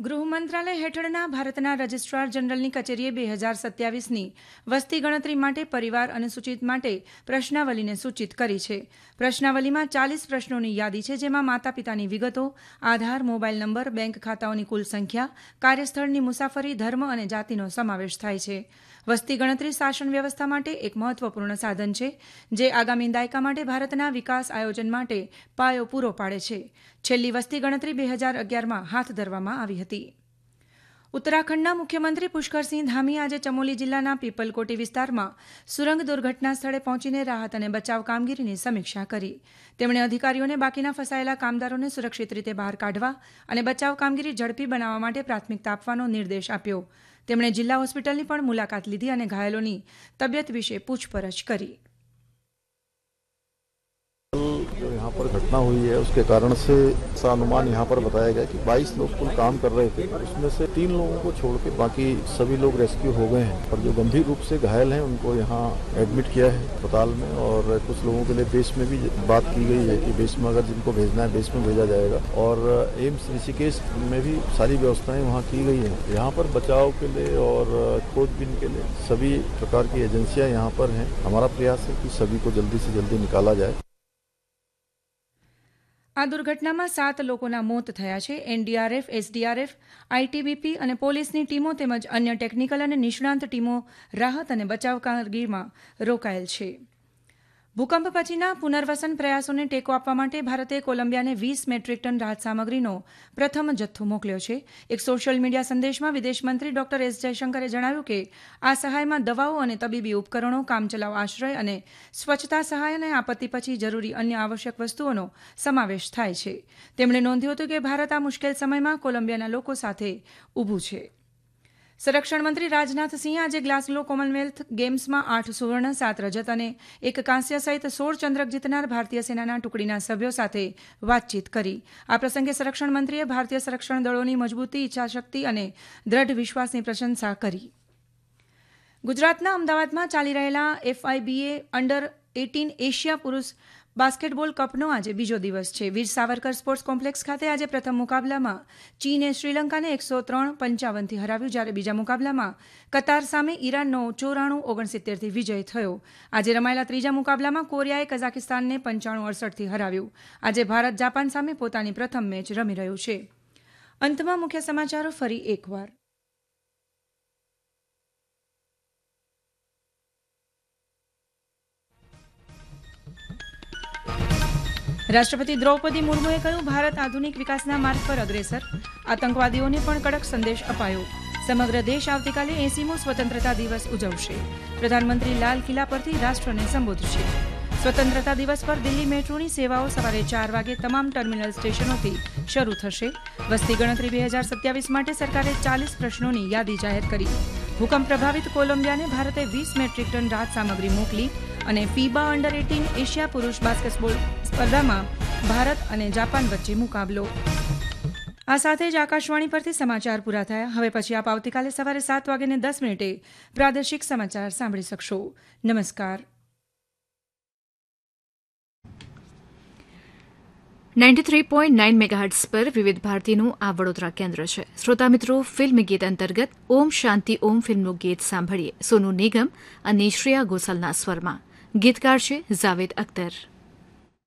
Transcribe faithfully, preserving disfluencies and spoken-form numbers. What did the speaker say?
ગૃહ મંત્રાલય હેઠળના ભારતના રજિસ્ટ્રાર જનરલની કચેરીએ બે હજાર સત્યાવીસની વસ્તી ગણતરી માટે પરિવાર અનુસૂચિત માટે પ્રશ્નાવલીને સૂચિત કરી છે. પ્રશ્નાવલીમાં ચાલીસ પ્રશ્નોની યાદી છે, જેમાં માતા પિતાની વિગતો, આધાર, મોબાઈલ નંબર, બેંક ખાતાઓની કુલ સંખ્યા, કાર્યસ્થળની મુસાફરી, ધર્મ અને જાતિનો સમાવેશ થાય છે. વસ્તી ગણતરી શાસન વ્યવસ્થા માટે એક મહત્વપૂર્ણ સાધન છે, જે આગામી દાયકા માટે ભારતના વિકાસ આયોજન માટે પાયો પૂરો પાડે છે. છેલ્લી વસ્તી ગણતરી બે હજાર અગિયારમાં હાથ ધરવામાં આવી હતી. ઉત્તરાખંડના મુખ્યમંત્રી પુષ્કરસિંહ ધામી આજે ચમોલી જિલ્લાના પીપલકોટી વિસ્તારમાં સુરંગ દુર્ઘટના સ્થળે પહોંચીને રાહત અને બચાવ કામગીરીની સમીક્ષા કરી. તેમણે અધિકારીઓને બાકીના ફસાયેલા કામદારોને સુરક્ષિત રીતે બહાર કાઢવા અને બચાવ કામગીરી ઝડપી બનાવવા માટે પ્રાથમિકતા આપવાનો નિર્દેશ આપ્યો. તેમણે જિલ્લા હોસ્પિટલની પણ મુલાકાત લીધી અને ઘાયલોની તબિયત વિશે પૂછપરછ કરી. जो यहाँ पर घटना हुई है उसके कारण से ऐसा अनुमान यहाँ पर बताया गया कि बाईस लोग कुल काम कर रहे थे, उसमें से तीन लोगों को छोड़ के बाकी सभी लोग रेस्क्यू हो गए हैं और जो गंभीर रूप से घायल हैं उनको यहाँ एडमिट किया है अस्पताल में. और कुछ लोगों के लिए बेस में भी बात की गई है कि बेस में अगर जिनको भेजना है बेस में भेजा जाएगा. और एम्स ऋषिकेश में भी सारी व्यवस्थाएं वहाँ की गई हैं. यहाँ पर बचाव के लिए और खोजबीन के लिए सभी प्रकार की एजेंसियाँ यहाँ पर हैं. हमारा प्रयास है कि सभी को जल्दी से जल्दी निकाला जाए. આ દુર્ઘટનામાં સાત લોકોના મોત થયા છે. એનડીઆરએફ, એસડીઆરએફ, આઈટીબીપી અને પોલીસની ટીમો તેમજ અન્ય ટેકનિકલ અને નિષ્ણાંત ટીમો રાહત અને બચાવ કામગીરીમાં રોકાયેલ છે. ભૂકંપ પછીના પુનર્વસન પ્રયાસોને ટેકો આપવા માટે ભારતે કોલંબિયાને વીસ મેટ્રિક ટન રાહત સામગ્રીનો પ્રથમ જથ્થો મોકલ્યો છે. એક સોશિયલ મીડિયા સંદેશમાં વિદેશમંત્રી ડોક્ટર એસ જયશંકરે જણાવ્યું કે આ સહાયમાં દવાઓ અને તબીબી ઉપકરણો, કામચલાઉ આશ્રય અને સ્વચ્છતા સહાય અને આપત્તિ પછી જરૂરી અન્ય આવશ્યક વસ્તુઓનો સમાવેશ થાય છે. તેમણે નોંધ્યું હતું કે ભારત આ મુશ્કેલ સમયમાં કોલંબિયાના લોકો સાથે ઊભું છે. સંરક્ષણ મંત્રી રાજનાથસિંહે આજે ગ્લાસગો કોમનવેલ્થ ગેમ્સમાં આઠ સુવર્ણ, સાત રજત અને એક કાંસ્ય સહિત સોળ ચંદ્રક જીતનાર ભારતીય સેનાના ટુકડીના સભ્યો સાથે વાતચીત કરી. આ પ્રસંગે સંરક્ષણ મંત્રીએ ભારતીય સંરક્ષણ દળોની મજબૂતી, ઇચ્છાશક્તિ અને દ્રઢ વિશ્વાસની પ્રશંસા કરી. ગુજરાતના અમદાવાદમાં ચાલી રહેલા એફઆઈબીએ અંડર એટીન એશિયા પુરુષ બાસ્કેટબોલ કપનો આજે બીજો દિવસ છે. વીર સાવરકર સ્પોર્ટ્સ કોમ્પ્લેક્સ ખાતે આજે પ્રથમ મુકાબલામાં ચીને શ્રીલંકાને એકસો ત્રણ પંચાવનથી હરાવ્યું, જ્યારે બીજા મુકાબલામાં કતાર સામે ઈરાનનો ચોરાણું ઓગણસિત્તેરથી વિજય થયો. આજે રમાયેલા ત્રીજા મુકાબલામાં કોરિયાએ કઝાકિસ્તાનને પંચાણું અડસઠથી હરાવ્યું. આજે ભારત જાપાન સામે પોતાની પ્રથમ મેચ રમી રહ્યું છે. અંતમાં મુખ્ય સમાચારો ફરી એકવાર. રાષ્ટ્રપતિ દ્રૌપદી મુર્મુએ કહ્યું, ભારત આધુનિક વિકાસના માર્ગ પર અગ્રેસર. આતંકવાદીઓને પણ કડક સંદેશ અપાયો. સમગ્ર દેશ આવતીકાલે એંસીમો સ્વતંત્રતા દિવસ ઉજવશે. પ્રધાનમંત્રી લાલ કિલ્લા પરથી રાષ્ટ્રને સંબોધશે. સ્વતંત્રતા દિવસ પર દિલ્હી મેટ્રોની સેવાઓ સવારે ચાર વાગે તમામ ટર્મિનલ સ્ટેશનોથી શરૂ થશે. વસ્તી ગણતરી બે હજાર સત્યાવીસ માટે સરકારે ચાલીસ પ્રશ્નોની યાદી જાહેર કરી. ભૂકંપ પ્રભાવિત કોલંબિયાને ભારતે વીસ મેટ્રિક ટન રાહત સામગ્રી મોકલી. અને ફીબા અંડર એટીન એશિયા પુરુષ બાસ્કેટબોલ સ્પર્ધામાં ભારત અને જાપાન વચ્ચે મુકાબલો. આ સાથે જ આકાશવાણી પરથી સમાચાર પૂરા થયા. હવે પછી આપ આવતીકાલે સવારે સાત વાગ્યાને દસ મિનિટે પ્રાદેશિક સમાચાર સાંભળી શકશો. નમસ્કાર. Ninety three point nine megahertz પર વિવિધ ભારતીનું આ વડોદરા કેન્દ્ર છે. શ્રોતા મિત્રો, ફિલ્મ ગીત અંતર્ગત ઓમ શાંતિ ઓમ ફિલ્મનું ગીત સાંભળીએ. સોનુ નિગમ અને શ્રેયા ઘોષાલના સ્વરમાં. ગીતકાર છે જાવેદ અખ્તર.